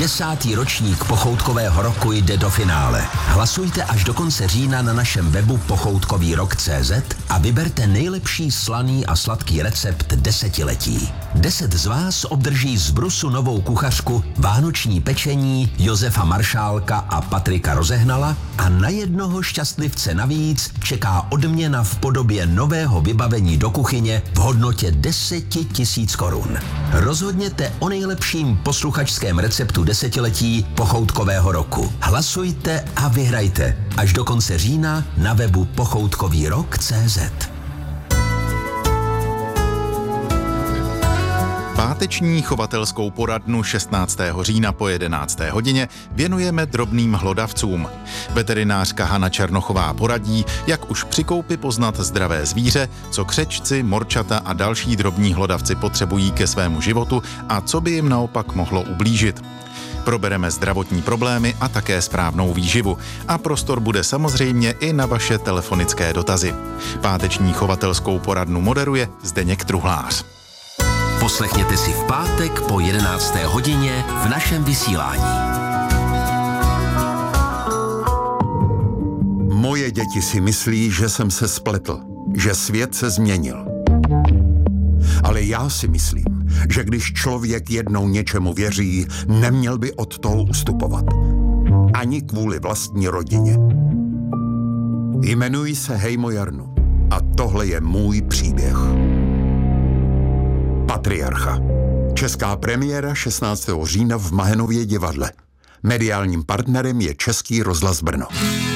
10. ročník Pochoutkového roku jde do finále. Hlasujte až do konce října na našem webu pochoutkovýrok.cz a vyberte nejlepší slaný a sladký recept desetiletí. 10 z vás obdrží z Brusu novou kuchařku, vánoční pečení Josefa Maršálka a Patrika Rozehnala a na jednoho šťastlivce navíc čeká odměna v podobě nového vybavení do kuchyně v hodnotě 10 000 korun. Rozhodněte o nejlepším posluchačském receptu desetiletí Pochoutkového roku. Hlasujte a vyhrajte až do konce října na webu pochoutkovýrok.cz. Páteční chovatelskou poradnu 16. října po 11. hodině věnujeme drobným hlodavcům. Veterinářka Hana Černochová poradí, jak už při koupi poznat zdravé zvíře, co křečci, morčata a další drobní hlodavci potřebují ke svému životu a co by jim naopak mohlo ublížit. Probereme zdravotní problémy a také správnou výživu. A prostor bude samozřejmě i na vaše telefonické dotazy. Páteční chovatelskou poradnu moderuje Zdeněk Truhlář. Poslechněte si v pátek po 11. hodině v našem vysílání. Moje děti si myslí, že jsem se spletl, že svět se změnil. Ale já si myslím, že když člověk jednou něčemu věří, neměl by od toho ustupovat. Ani kvůli vlastní rodině. Jmenuji se Hejmo Jarno a tohle je můj příběh. Patriarcha. Česká premiéra 16. října v Mahenově divadle. Mediálním partnerem je Český rozhlas Brno.